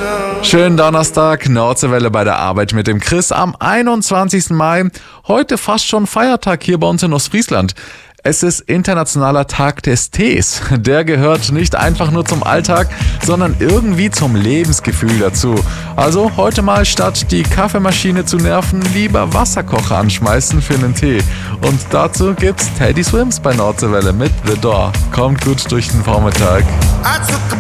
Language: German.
Schönen Donnerstag, Nordseewelle bei der Arbeit mit dem Chris am 21. Mai. Heute fast schon Feiertag hier bei uns in Ostfriesland. Es ist Internationaler Tag des Tees. Der gehört nicht einfach nur zum Alltag, sondern irgendwie zum Lebensgefühl dazu. Also heute mal statt die Kaffeemaschine zu nerven, lieber Wasserkocher anschmeißen für einen Tee. Und dazu gibt's Teddy Swims bei Nordseewelle mit The Door. Kommt gut durch den Vormittag.